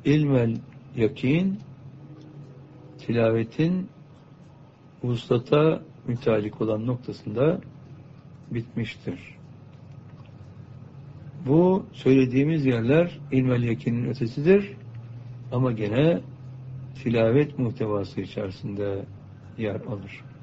ilmel yakin tilavetin vuslata mütalik olan noktasında bitmiştir. Bu söylediğimiz yerler ilmel yakinin ötesidir ama gene tilavet muhtevası içerisinde yer alır.